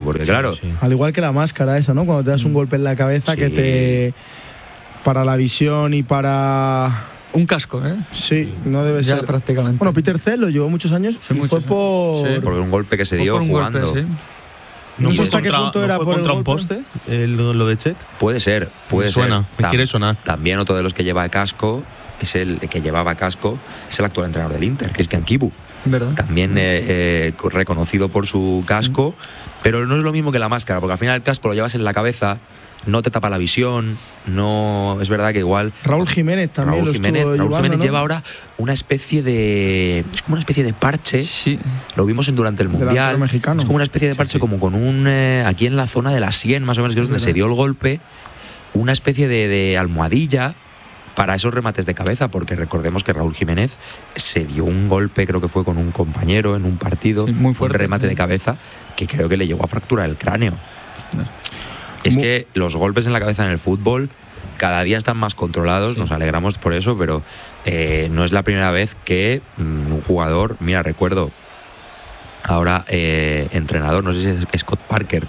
porque claro… Sí. Al igual que la máscara esa, ¿no? Cuando te das un golpe en la cabeza que te… Para la visión y para… Un casco, ¿eh? Sí, no debe Ya ser… prácticamente. Bueno, Peter Cech lo llevó muchos años y muchos fue por… años. Sí. por un golpe que se dio Por un jugando. golpe, sí. No sé fue hasta qué contra- punto ¿no era fue por el contra un golpe? poste lo de Chet? Puede ser, puede Suena, ser. me quiere sonar. También otro de los que lleva casco es el que llevaba casco, es el actual entrenador del Inter, Cristian Kibu. ¿Verdad? También reconocido por su casco, pero no es lo mismo que la máscara, porque al final el casco lo llevas en la cabeza, no te tapa la visión, no es verdad que igual… Raúl Jiménez también Raúl Jiménez ¿no? lleva ahora una especie de… Es como una especie de parche. Sí. Lo vimos durante el Delantero Mundial. mexicano. Es como una especie de parche, sí. como con un… aquí en la zona de la sien, más o menos, que es donde se dio el golpe, una especie de almohadilla para esos remates de cabeza, porque recordemos que Raúl Jiménez se dio un golpe, creo que fue con un compañero en un partido, Sí, muy fuerte, un remate sí. de cabeza, que creo que le llegó a fracturar el cráneo. Es que los golpes en la cabeza en el fútbol cada día están más controlados, Sí. nos alegramos por eso, pero no es la primera vez que un jugador, mira, recuerdo ahora entrenador, no sé si es Scott Parker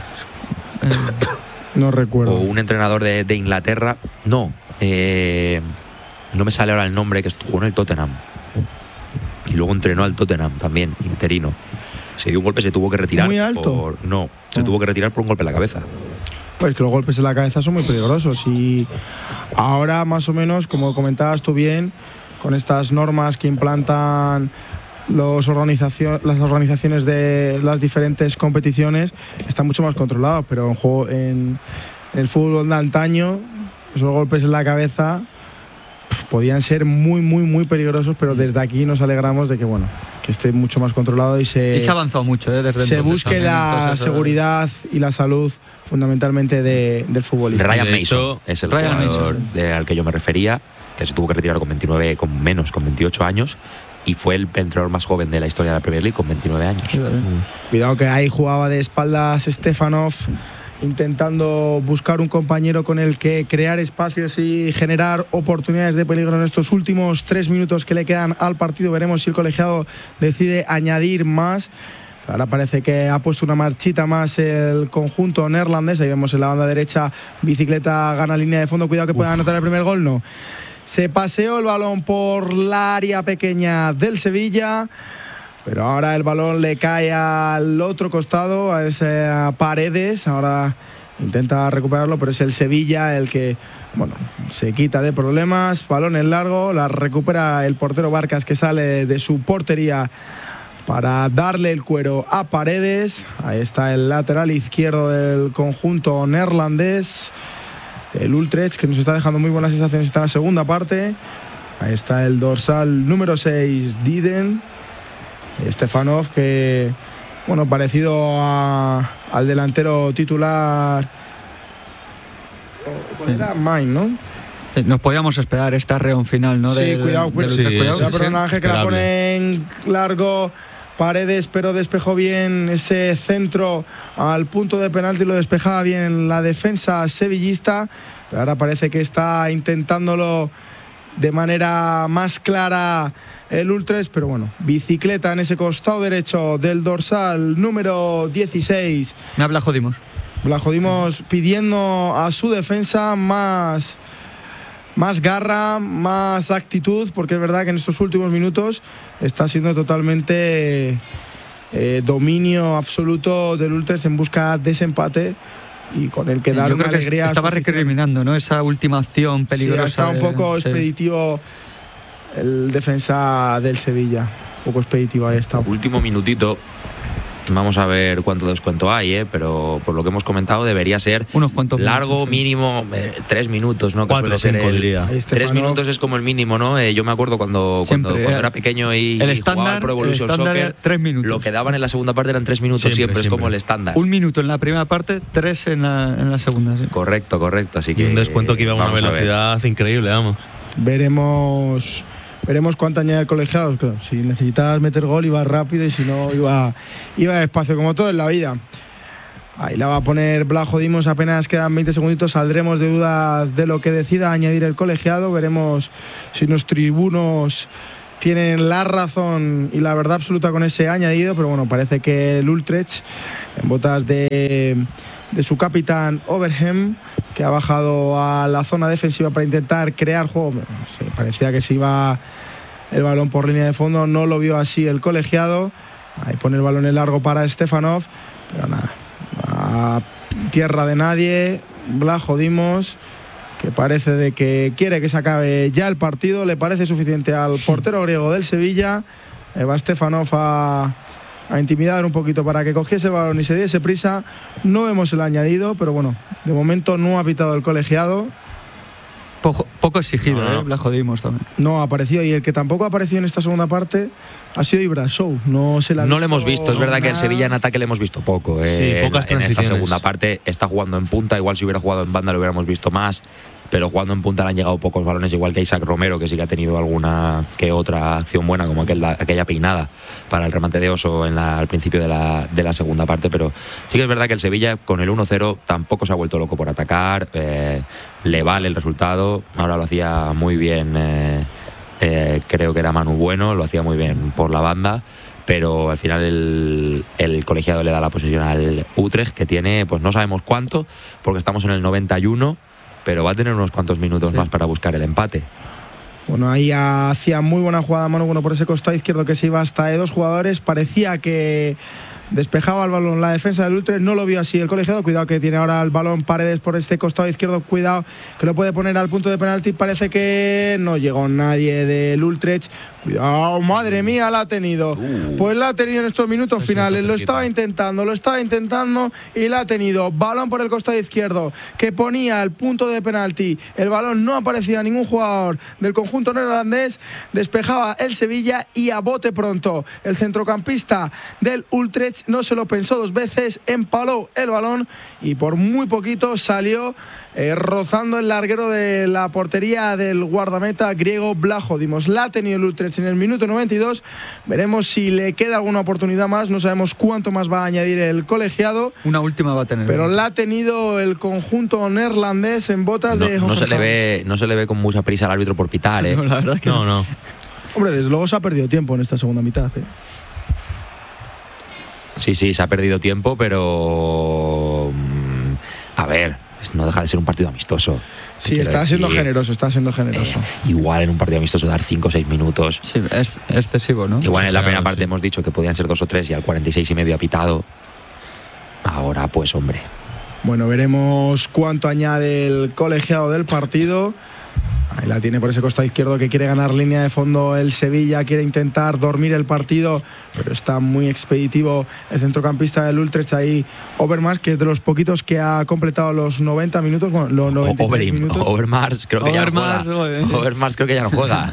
No recuerdo. o un entrenador de Inglaterra, no me sale ahora el nombre, que jugó en el Tottenham y luego entrenó al Tottenham también, interino. Se dio un golpe, se tuvo que retirar. ¿Muy alto? Se tuvo que retirar por un golpe en la cabeza. Pues que los golpes en la cabeza son muy peligrosos y ahora más o menos, como comentabas tú bien, con estas normas que implantan las organizaciones de las diferentes competiciones, están mucho más controlados, pero en el fútbol de antaño, esos golpes en la cabeza podían ser muy, muy, muy peligrosos, pero desde aquí nos alegramos de que, bueno, que esté mucho más controlado y se ha avanzado mucho, desde se entonces busque también, la entonces, seguridad y la salud fundamentalmente del futbolista. Ryan de Mason hecho, es el Ryan jugador Mason, al que yo me refería, que se tuvo que retirar con 28 años, y fue el entrenador más joven de la historia de la Premier League con 29 años. Cuidado que ahí jugaba de espaldas Stefanov, intentando buscar un compañero con el que crear espacios y generar oportunidades de peligro en estos últimos 3 minutos que le quedan al partido. Veremos si el colegiado decide añadir más. Ahora parece que ha puesto una marchita más el conjunto neerlandés. Ahí vemos en la banda derecha, Bicicleta gana línea de fondo. Cuidado que pueda anotar el primer gol, no. Se paseó el balón por la área pequeña del Sevilla, pero ahora el balón le cae al otro costado, a ese Paredes. Ahora intenta recuperarlo, pero es el Sevilla el que, bueno, se quita de problemas. Balón en largo, la recupera el portero Barcas, que sale de su portería para darle el cuero a Paredes. Ahí está el lateral izquierdo del conjunto neerlandés, el Utrecht, que nos está dejando muy buenas sensaciones. Está en la segunda parte. Ahí está el dorsal número 6, Diden. Stefanov, que, bueno, parecido al delantero titular. ¿Cuál era? Mine, ¿no? Nos podíamos esperar este arreón final, ¿no? Sí, cuidado, perdón, Ángel, que la pone en largo. Paredes, pero despejó bien ese centro al punto de penalti, lo despejaba bien la defensa sevillista, pero ahora parece que está intentándolo de manera más clara el Utrecht, pero bueno, Bicicleta en ese costado derecho del dorsal número 16. Me habla Jodimos. Blajodimos pidiendo a su defensa más garra, más actitud, porque es verdad que en estos últimos minutos está siendo totalmente dominio absoluto del Utrecht en busca de ese empate y con el que dar Yo una creo que alegría. estaba recriminando, ¿no? Esa última acción peligrosa. Sí, está un poco expeditivo el defensa del Sevilla. Un poco expeditivo ahí está. Último minutito. Vamos a ver cuánto descuento hay, pero por lo que hemos comentado debería ser unos cuantos largo, minutos, mínimo 3 minutos, ¿no? 4 o 5 diría. 3 minutos es como el mínimo, ¿no? Yo me acuerdo cuando era pequeño y el estándar, jugaba Pro Evolution Soccer, 3 minutos. Lo que daban en la segunda parte eran 3 minutos siempre, es como el estándar. 1 minuto en la primera parte, 3 en la segunda. Sí. Correcto, así que… Y un descuento que iba a una velocidad increíble, vamos. Veremos cuánto añade el colegiado. Claro, si necesitas meter gol iba rápido y si no iba despacio, como todo en la vida. Ahí la va a poner Blajodimos, apenas quedan 20 segunditos, saldremos de dudas de lo que decida añadir el colegiado. Veremos si los tribunos tienen la razón y la verdad absoluta con ese añadido, pero bueno, parece que el Utrecht, en botas de su capitán Overheim, que ha bajado a la zona defensiva para intentar crear juego. Sí, parecía que se iba el balón por línea de fondo, no lo vio así el colegiado. Ahí pone el balón en largo para Stefanov, pero nada, a tierra de nadie. Blajo Dimos, que parece de que quiere que se acabe ya el partido, le parece suficiente al portero griego del Sevilla. Va Stefanov a intimidar un poquito para que cogiese el balón y se diese prisa. No vemos el añadido, pero bueno, de momento no ha pitado el colegiado. Poco exigido, Blajo Dimos también. No ha aparecido, y el que tampoco ha aparecido en esta segunda parte ha sido Ibrasov. No le hemos visto. Es verdad que el Sevilla en ataque le hemos visto poco. Sí, pocas transiciones. En esta segunda parte está jugando en punta. Igual si hubiera jugado en banda lo hubiéramos visto más, pero jugando en punta le han llegado pocos balones, igual que a Isaac Romero, que sí que ha tenido alguna que otra acción buena, como aquella peinada para el remate de Oso al principio de la segunda parte. Pero sí que es verdad que el Sevilla con el 1-0 tampoco se ha vuelto loco por atacar, le vale el resultado. Ahora lo hacía muy bien, creo que era Manu Bueno, lo hacía muy bien por la banda, pero al final el colegiado le da la posesión al Utrecht, que tiene, pues no sabemos cuánto, porque estamos en el 91, pero va a tener unos cuantos minutos más para buscar el empate. Bueno, ahí hacía muy buena jugada Manu Bueno por ese costado izquierdo, que se iba hasta de dos jugadores. Parecía que despejaba el balón la defensa del Utrecht, no lo vio así el colegiado. Cuidado que tiene ahora el balón Paredes por este costado izquierdo, cuidado que lo puede poner al punto de penalti. Parece que no llegó nadie del Utrecht. Cuidado, madre mía, la ha tenido. Pues la ha tenido en estos minutos finales. Lo estaba intentando y la ha tenido. Balón por el costado izquierdo que ponía el punto de penalti. El balón no aparecía a ningún jugador del conjunto neerlandés. Despejaba el Sevilla y a bote pronto el centrocampista del Utrecht no se lo pensó dos veces, empaló el balón y por muy poquito salió rozando el larguero de la portería del guardameta griego Blajo Dimos. La ha tenido el Utrecht en el minuto 92. Veremos si le queda alguna oportunidad más. No sabemos cuánto más va a añadir el colegiado. Una última va a tener. Pero la ha tenido el conjunto neerlandés en botas de no se le ve con mucha prisa al árbitro por pitar, ¿eh? No, la verdad que no. Hombre, desde luego se ha perdido tiempo en esta segunda mitad, ¿eh? Sí, se ha perdido tiempo, pero a ver, no deja de ser un partido amistoso. Sí, está siendo generoso. Igual en un partido amistoso dar 5 o 6 minutos. Sí, es excesivo, ¿no? Igual en la primera parte hemos dicho que podían ser 2 o 3 y al 46 y medio ha pitado. Ahora, pues hombre. Bueno, veremos cuánto añade el colegiado del partido. Ahí la tiene por ese costado izquierdo, que quiere ganar línea de fondo el Sevilla, quiere intentar dormir el partido, pero está muy expeditivo el centrocampista del Utrecht ahí, Overmars, que es de los poquitos que ha completado los 90 minutos, bueno, los 93 minutos. Overmars creo que ya no juega. Overmars creo que ya no juega.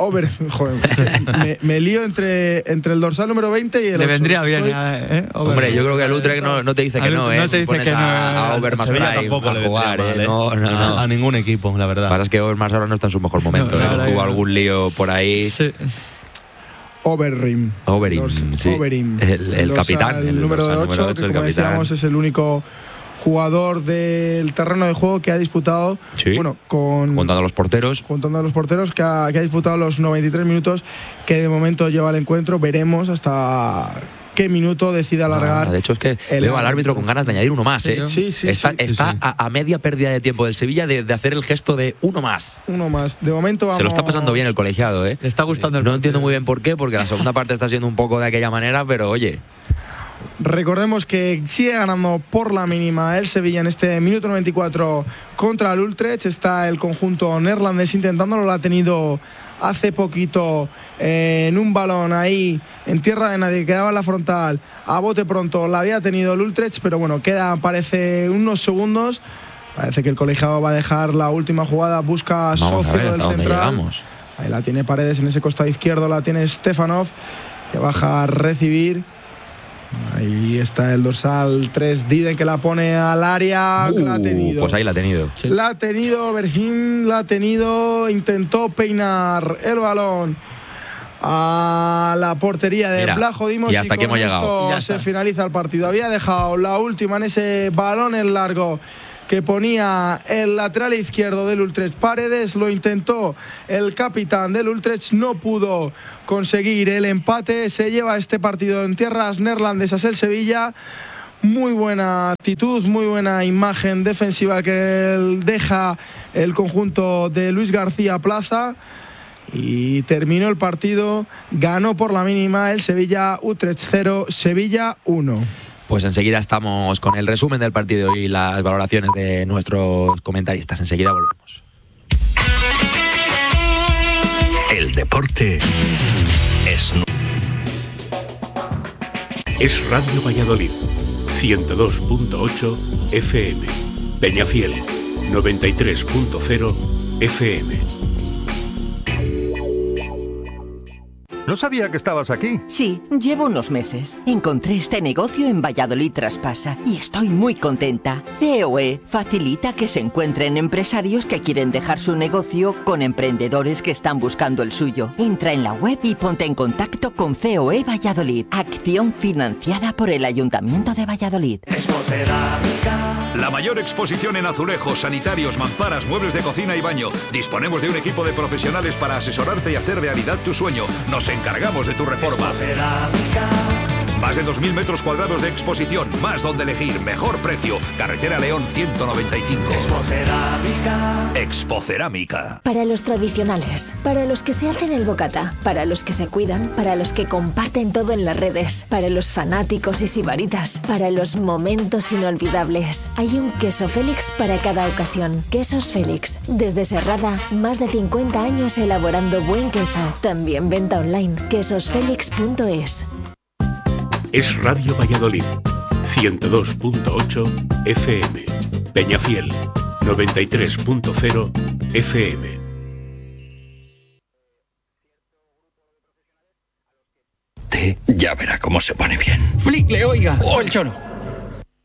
Me lío entre el dorsal número 20 y el 8. Le vendría bien, Hombre, yo creo que el Utrecht no te dice que no, no te dice que no. A Overmars tampoco a jugar, no, a ningún equipo, la verdad. Lo que pasa es que Overmars ahora no está en su mejor momento, tuvo algún lío por ahí. Sí. Overeem, sí. El capitán, el número 8, que como decíamos es el único jugador del terreno de juego que ha disputado, juntando a los porteros, que ha disputado los 93 minutos que de momento lleva el encuentro. Veremos hasta qué minuto decide alargar. De hecho, es que veo al árbitro con ganas de añadir uno más, ¿eh? Sí. Está a media pérdida de tiempo del Sevilla de hacer el gesto de uno más. De momento vamos. Se lo está pasando bien el colegiado, ¿eh? Le está gustando No entiendo muy bien por qué, porque la segunda parte está siendo un poco de aquella manera, pero oye. Recordemos que sigue ganando por la mínima el Sevilla en este minuto 94 contra el Utrecht. Está el conjunto neerlandés intentándolo, lo ha tenido hace poquito en un balón ahí en tierra de nadie, quedaba en la frontal, a bote pronto la había tenido el Utrecht, pero bueno, parece unos segundos. Parece que el colegiado va a dejar la última jugada, busca socio del central. Ahí la tiene Paredes en ese costado izquierdo, la tiene Stefanov, que baja a recibir. Ahí está el dorsal 3, Diden, que la pone al área. La ha tenido. Pues ahí la ha tenido. Sí. La ha tenido Overheim, intentó peinar el balón a la portería de Blajo Dimos. Y hasta aquí hemos llegado. Se finaliza el partido. Había dejado la última en ese balón en largo que ponía el lateral izquierdo del Utrecht Paredes. Lo intentó el capitán del Utrecht, no pudo conseguir el empate. Se lleva este partido en tierras neerlandesas el Sevilla. Muy buena actitud, muy buena imagen defensiva que deja el conjunto de Luis García Plaza. Y terminó el partido, ganó por la mínima el Sevilla. Utrecht 0, Sevilla 1. Pues enseguida estamos con el resumen del partido y las valoraciones de nuestros comentaristas. Enseguida volvemos. El deporte es Radio Valladolid, 102.8 FM, Peñafiel, 93.0 FM. No sabía que estabas aquí. Sí, llevo unos meses. Encontré este negocio en Valladolid Traspasa y estoy muy contenta. COE facilita que se encuentren empresarios que quieren dejar su negocio con emprendedores que están buscando el suyo. Entra en la web y ponte en contacto con COE Valladolid. Acción financiada por el Ayuntamiento de Valladolid. La mayor exposición en azulejos, sanitarios, mamparas, muebles de cocina y baño. Disponemos de un equipo de profesionales para asesorarte y hacer realidad tu sueño. Nos encargamos de tu reforma. Más de 2.000 metros cuadrados de exposición, más donde elegir, mejor precio. Carretera León 195. Expocerámica. Para los tradicionales, para los que se hacen el bocata, para los que se cuidan, para los que comparten todo en las redes, para los fanáticos y sibaritas, para los momentos inolvidables. Hay un queso Félix para cada ocasión. Quesos Félix. Desde Serrada, más de 50 años elaborando buen queso. También venta online. quesosfelix.es. Es Radio Valladolid, 102.8 FM, Peñafiel, 93.0 FM. Ya verá cómo se pone bien. Flickle, oiga. O el chono.